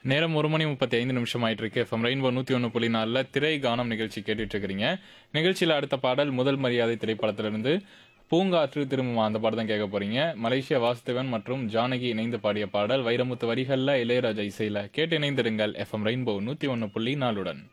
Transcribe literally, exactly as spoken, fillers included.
நேரம் ஒரு மணி முப்பத்தி ஐந்து நிமிஷம் ஆயிட்டு இருக்கு. எஃப்எம் ரெயின்போ நூத்தி ஒன்று புள்ளி நாலுல திரை கானம் நிகழ்ச்சி கேட்டுட்டு இருக்கிறீங்க. நிகழ்ச்சியில அடுத்த பாடல் முதல் மரியாதை திரைப்படத்திலிருந்து பூங்காற்று திரும்புமா அந்த பாடம் தான் கேட்க போறீங்க. மலேசியா வாசுதேவன் மற்றும் ஜானகி இணைந்து பாடிய பாடல் வைரமுத்து வரிகள்ல இளையராஜா இசையில கேட்டு இணைந்திருங்கள். எஃப்எம் ரெயின்போ நூத்தி ஒன்று புள்ளி நாலுடன்.